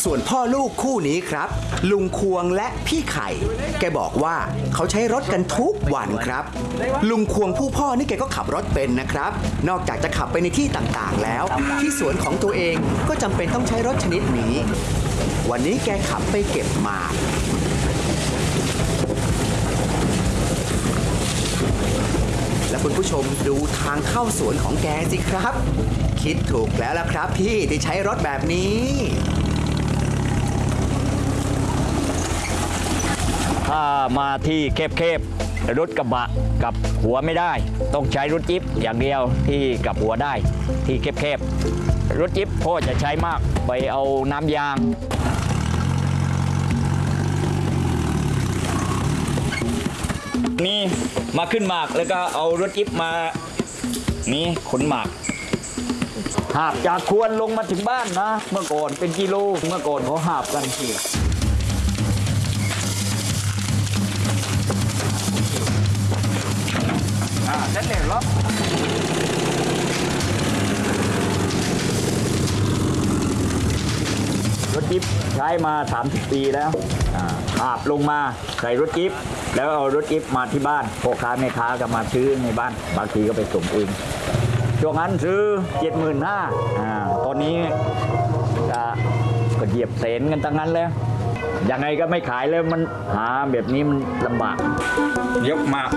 ส่วนพ่อลูกคู่นี้ครับลุงควงและพี่ไข่แกบอกว่าเขาใช้รถกันทุกวันครับลุงควงผู้พ่อนี่แกก็ขับรถเป็นนะครับนอกจากจะขับไปในที่ต่างๆแล้วที่สวนของตัวเองก็จำเป็นต้องใช้รถชนิดนี้วันนี้แกขับไปเก็บหมากและคุณผู้ชมดูทางเข้าสวนของแกสิครับคิดถูกแล้วล่ะครับพี่ที่ใช้รถแบบนี้ถ้ามาที่แคบๆรถกระบะกับหัวไม่ได้ต้องใช้รถจิ๊บอย่างเดียวที่กับหัวได้ที่แคบๆรถจิ๊บพ่อจะใช้มากไปเอาน้ำยางนี่มาขึ้นหมากแล้วก็เอารถจิ๊บมานี่ขนหมากหาบจากควรลงมาถึงบ้านนะเมื่อก่อนเป็นกิโลเมื่อก่อนเขาหาบกันทีเส้นเหล็กเหรอรถจิ๊บใช้มา30 ปีแล้วหาบลงมาใส่รถจิ๊บแล้วเอารถจิ๊บมาที่บ้านพ่อค้าแม่ค้าก็มาซื้อในบ้านบางทีก็ไปส่งเองช่วงนั้นซื้อ 75,000ตอนนี้ก็เหยียบแสนกันตั้งนั้นแล้วยังไงก็ไม่ขายแล้วมันหาแบบนี้มันลำบากยกมา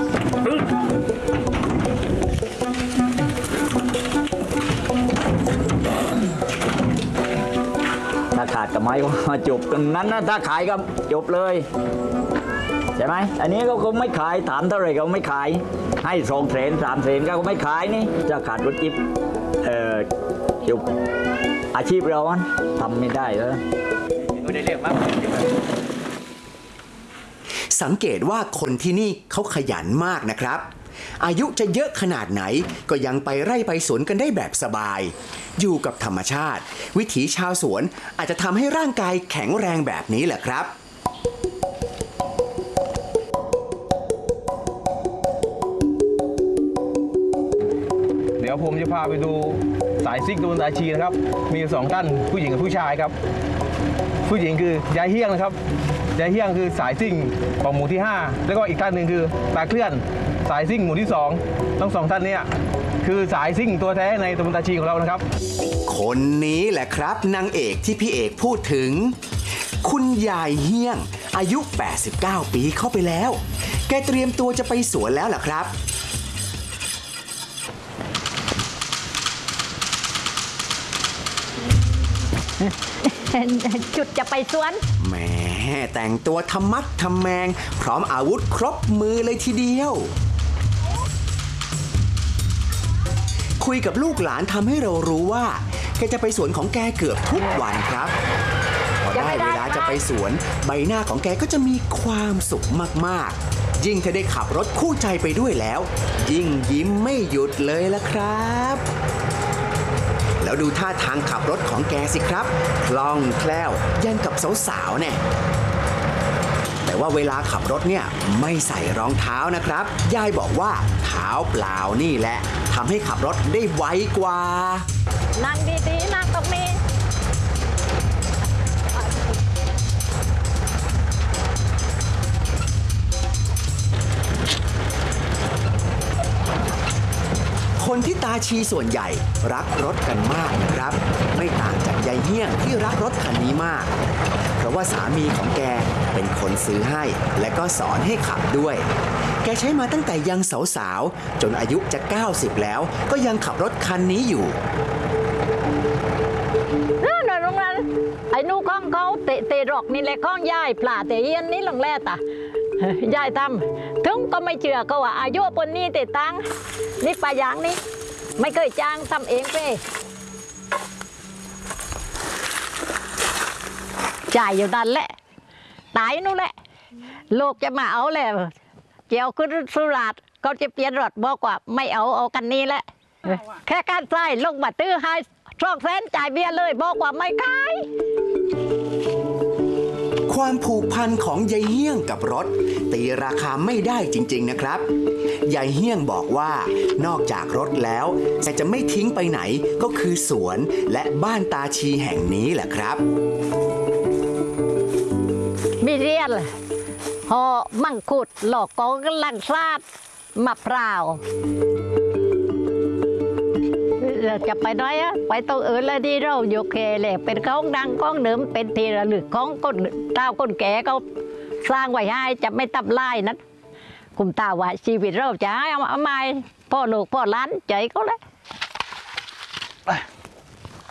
ถ้าขาดกับไม้ก็จบตรงนั้นนะถ้าขายก็จบเลยใช่ไหมอันนี้ก็ไม่ขายถามเท่าไหร่ก็ไม่ขายให้2 แสน 3 แสนก็ไม่ขายนี่จะขาดรถจิ๊บจบอาชีพเราทำไม่ได้แล้วได้เรียกมากสังเกตว่าคนที่นี่เขาขยันมากนะครับอายุจะเยอะขนาดไหนก็ยังไปไร่ไปสวนกันได้แบบสบายอยู่กับธรรมชาติวิถีชาวสวนอาจจะทำให้ร่างกายแข็งแรงแบบนี้แหละครับเดี๋ยวผมจะพาไปดูสายซิ่งตูนสายชีนะครับมี2 ท่านผู้หญิงกับผู้ชายครับผู้หญิงคือยายเฮี้ยงนะครับยายเฮี้ยงคือสายซิ่งของหมู่ที่5แล้วก็อีกท่านหนึ่งคือตาเคลื่อนสายซิ่งหมู่ที่2ทั้ง2ท่านนี้คือสายซิ่งตัวแท้ในตำบลตาชีของเรานะครับคนนี้แหละครับนางเอกที่พี่เอกพูดถึงคุณยายเฮี้ยงอายุ89 ปีเข้าไปแล้วแกเตรียมตัวจะไปสวนแล้วล่ะครับจุดจะไปสวนแหมแต่งตัวทำมัดทำแมงพร้อมอาวุธครบมือเลยทีเดียวคุยกับลูกหลานทำให้เรารู้ว่าแกจะไปสวนของแกเกือบทุกวันครับพอได้เวลาจะไปสวนใบหน้าของแกก็จะมีความสุขมากๆยิ่งถ้าได้ขับรถคู่ใจไปด้วยแล้วยิ่งยิ้มไม่หยุดเลยละครับแล้วดูท่าทางขับรถของแกสิครับคล่องแคล่วยันกับสาวๆเนี่ยแต่ว่าเวลาขับรถเนี่ยไม่ใส่รองเท้านะครับยายบอกว่าเท้าเปล่านี่แหละทำให้ขับรถได้ไวกว่านั่งดีๆนั่งตรงนี้คนที่ตาชีส่วนใหญ่รักรถกันมากนะครับไม่ต่างจากยายเฮี้ยงที่รักรถคันนี้มากเพราะว่าสามีของแกเป็นคนซื้อให้และก็สอนให้ขับด้วยแกใช้มาตั้งแต่ยังสาวๆจนอายุจะ90แล้วก็ยังขับรถคันนี้อยู่นั่นโรงงานไอ้นู่ก้องเขาเตะรอกนี่แหละก้องย่ายปลาเตะเย็นนี่หลังแรกอ่ะยายทำถึงก็ไม่เชื่อก็ว่าอายุปนนี้เตะตังนี่ปลายางนี่ไม่เคยจ้างทำเองเป้จ่ายอยู่นั่นแหละตายนู่นแหละลูกจะมาเอาแหละเกี่ยวขึ้นสุราษฎร์ก็จะเปลี่ยนรถบอกว่าไม่เอากันนี้แหละแค่การใส่ลงมาตื้อให้2 แสนจ่ายเบี้ยเลยบอกว่าไม่ขายความผูกพันของยายเฮี้ยงกับรถตีราคาไม่ได้จริงๆนะครับยายเฮี้ยงบอกว่านอกจากรถแล้วแต่จะไม่ทิ้งไปไหนก็คือสวนและบ้านตาชีแห่งนี้แหละครับเรียนห่อมังคุดหลอกกองกำลังซาดมะพร้าวเราจะไปน้อยอะไปตรงอื่นแล้วที่เราอยู่เคเลยเป็นของดังของเดิมเป็นทีระลึกของคนเต้าคนแก่เขาสร้างไว้ให้จะไม่ตับไล่นั้นคุณตาว่าชีวิตเราจะให้เอามาพ่อลูกพ่อหล้านใจเขาเลย